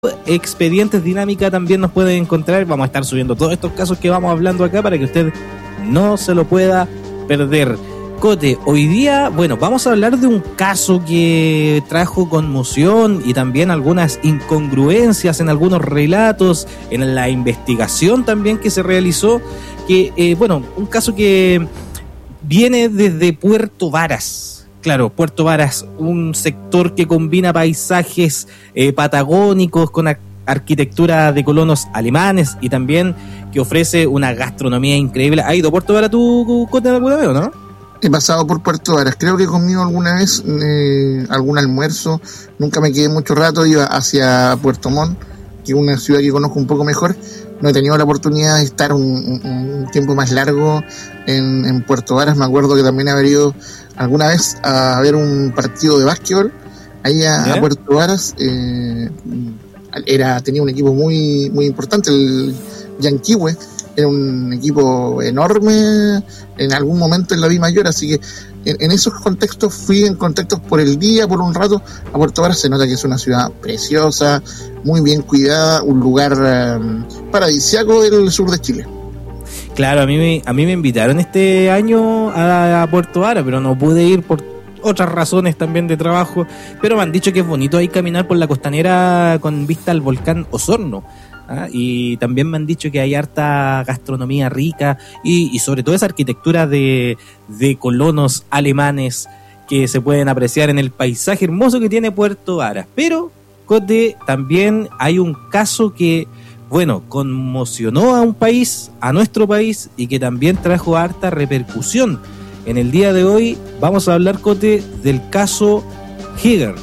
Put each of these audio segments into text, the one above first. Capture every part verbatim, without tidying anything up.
Expedientes Dinámica también nos pueden encontrar. Vamos a estar subiendo todos estos casos que vamos hablando acá para que usted no se lo pueda perder. Cote, hoy día, bueno, vamos a hablar de un caso que trajo conmoción y también algunas incongruencias en algunos relatos, en la investigación también que se realizó, que, eh, bueno, un caso que viene desde Puerto Varas. Claro, Puerto Varas, un sector que combina paisajes eh, patagónicos con ar- arquitectura de colonos alemanes y también que ofrece una gastronomía increíble. ¿Has ido a Puerto Varas tú, Cote, alguna vez o no? He pasado por Puerto Varas, creo que he comido alguna vez eh, algún almuerzo, nunca me quedé mucho rato, iba hacia Puerto Montt, que es una ciudad que conozco un poco mejor. No he tenido la oportunidad de estar un, un, un tiempo más largo en, en Puerto Varas. Me acuerdo que también he ido alguna vez a ver un partido de básquetbol ahí a, a Puerto Varas. Eh, era tenía un equipo muy muy importante, el Yanquihue. Era un equipo enorme en algún momento en la Di Mayor, así que en, en esos contextos fui en contextos por el día, por un rato a Puerto Varas. Se nota que es una ciudad preciosa, muy bien cuidada, un lugar um, paradisíaco del sur de Chile. Claro, a mí me, a mí me invitaron este año a, a Puerto Varas, pero no pude ir por otras razones también de trabajo, pero me han dicho que es bonito ahí caminar por la costanera con vista al volcán Osorno. ¿Ah? Y también me han dicho que hay harta gastronomía rica y, y sobre todo esa arquitectura de, de colonos alemanes que se pueden apreciar en el paisaje hermoso que tiene Puerto Varas. Pero, Cote, también hay un caso que, bueno, conmocionó a un país, a nuestro país, y que también trajo harta repercusión. En el día de hoy vamos a hablar, Cote, del caso Heger.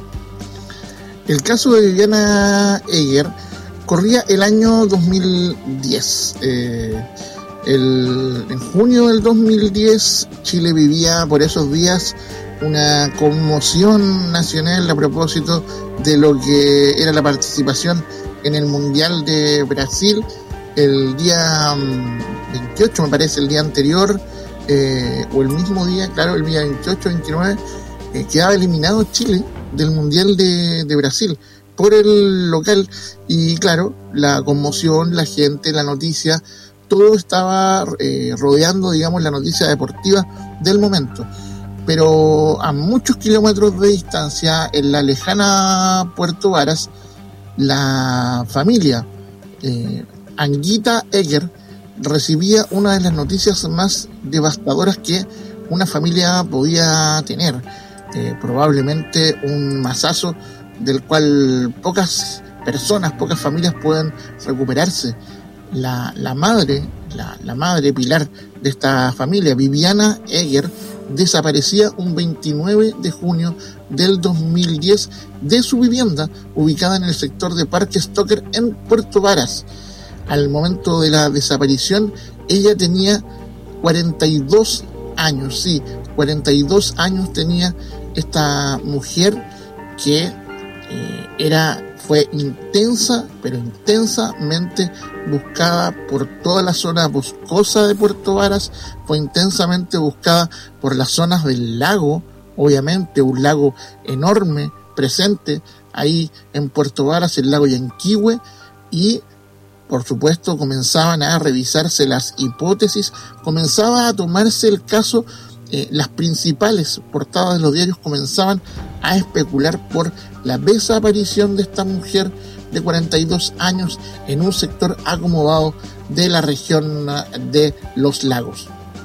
El caso de Viviana Heger corría el año dos mil diez. Eh, el, en junio del dos mil diez, Chile vivía por esos días una conmoción nacional a propósito de lo que era la participación en el Mundial de Brasil. El día veintiocho, me parece, el día anterior, eh, o el mismo día, claro, el día veintiocho, veintinueve, eh, quedaba eliminado Chile del Mundial de, de Brasil por el local. Y claro, la conmoción, la gente, la noticia, todo estaba eh, rodeando, digamos, la noticia deportiva del momento. Pero a muchos kilómetros de distancia, en la lejana Puerto Varas, la familia eh, Anguita Heger recibía una de las noticias más devastadoras que una familia podía tener. Eh, probablemente un masazo del cual pocas personas, pocas familias pueden recuperarse. La, la madre, la, la madre pilar de esta familia, Viviana Heger, desaparecía un veintinueve de junio del dos mil diez de su vivienda ubicada en el sector de Parque Stoker en Puerto Varas. Al momento de la desaparición, ella tenía cuarenta y dos años, sí, cuarenta y dos años tenía esta mujer que eh, era fue intensa, pero intensamente buscada por toda la zona boscosa de Puerto Varas, fue intensamente buscada por las zonas del lago, obviamente un lago enorme presente ahí en Puerto Varas, el lago Yanquihue, y por supuesto comenzaban a revisarse las hipótesis, comenzaba a tomarse el caso, eh, las principales portadas de los diarios comenzaban a especular por la desaparición de esta mujer de cuarenta y dos años en un sector acomodado de la región de Los Lagos.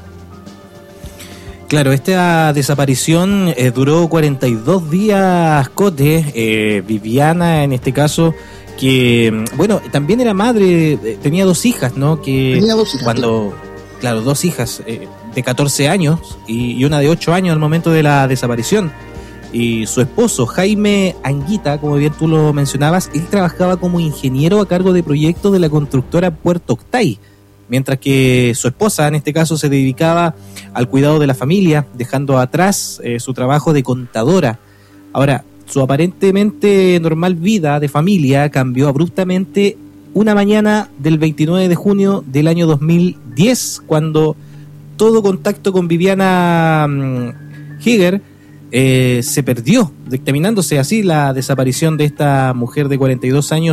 Claro, esta desaparición eh, duró cuarenta y dos días, Cote. eh, Viviana, en este caso, que, bueno, también era madre, eh, tenía dos hijas, ¿no? Que tenía dos hijas. Cuando, claro, claro dos hijas eh, de catorce años y, y una de ocho años al momento de la desaparición. Y su esposo, Jaime Anguita, como bien tú lo mencionabas, él trabajaba como ingeniero a cargo de proyectos de la constructora Puerto Octay, mientras que su esposa, en este caso, se dedicaba al cuidado de la familia, dejando atrás eh, su trabajo de contadora. Ahora, su aparentemente normal vida de familia cambió abruptamente una mañana del veintinueve de junio del año dos mil diez, cuando todo contacto con Viviana um, Heger eh, se perdió, dictaminándose así la desaparición de esta mujer de cuarenta y dos años